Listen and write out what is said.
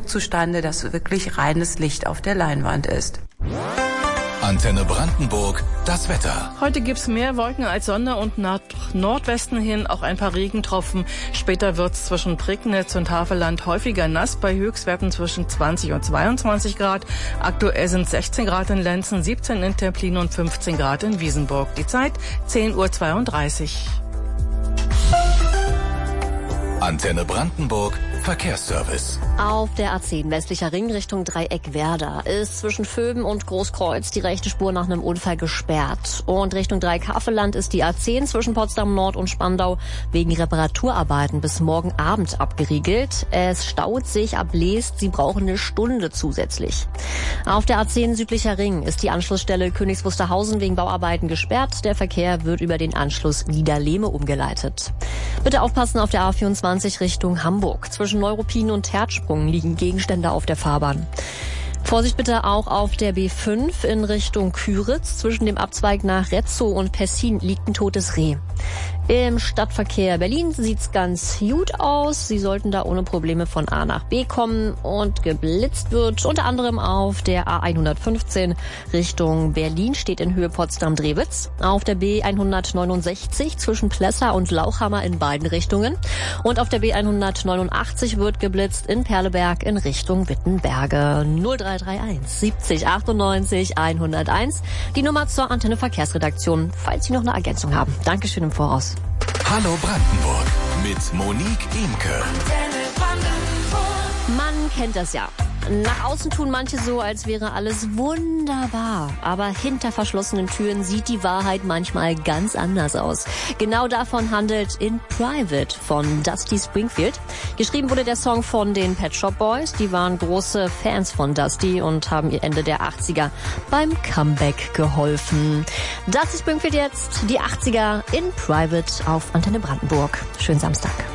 Eindruck zustande, dass wirklich reines Licht auf der Leinwand ist. Antenne Brandenburg, das Wetter. Heute gibt's mehr Wolken als Sonne und nach Nordwesten hin auch ein paar Regentropfen. Später wird's zwischen Prignitz und Havelland häufiger nass bei Höchstwerten zwischen 20 und 22 Grad. Aktuell sind 16 Grad in Lenzen, 17 in Templin und 15 Grad in Wiesenburg. Die Zeit 10:32 Uhr. Antenne Brandenburg, Verkehrsservice. Auf der A10 westlicher Ring Richtung Dreieck Werder ist zwischen Vöben und Großkreuz die rechte Spur nach einem Unfall gesperrt. Und Richtung Dreieck Havelland ist die A10 zwischen Potsdam Nord und Spandau wegen Reparaturarbeiten bis morgen Abend abgeriegelt. Es staut sich ab Leest, Sie brauchen eine Stunde zusätzlich. Auf der A10 südlicher Ring ist die Anschlussstelle Königs Wusterhausen wegen Bauarbeiten gesperrt. Der Verkehr wird über den Anschluss Niederlehme umgeleitet. Bitte aufpassen auf der A24 Richtung Hamburg. Zwischen Neuruppin und Herzsprung liegen Gegenstände auf der Fahrbahn. Vorsicht bitte auch auf der B5 in Richtung Küritz. Zwischen dem Abzweig nach Retzow und Pessin liegt ein totes Reh. Im Stadtverkehr Berlin sieht's ganz gut aus. Sie sollten da ohne Probleme von A nach B kommen. Und geblitzt wird unter anderem auf der A115 Richtung Berlin, steht in Höhe Potsdam-Drewitz. Auf der B169 zwischen Plessa und Lauchhammer in beiden Richtungen. Und auf der B189 wird geblitzt in Perleberg in Richtung Wittenberge. 0331 70 98 101. Die Nummer zur Antenne Verkehrsredaktion, falls Sie noch eine Ergänzung haben. Dankeschön im Voraus. Hallo Brandenburg mit Monique Imke. Man kennt das ja. Nach außen tun manche so, als wäre alles wunderbar. Aber hinter verschlossenen Türen sieht die Wahrheit manchmal ganz anders aus. Genau davon handelt In Private von Dusty Springfield. Geschrieben wurde der Song von den Pet Shop Boys. Die waren große Fans von Dusty und haben ihr Ende der 80er beim Comeback geholfen. Dusty Springfield jetzt, die 80er In Private auf Antenne Brandenburg. Schönen Samstag.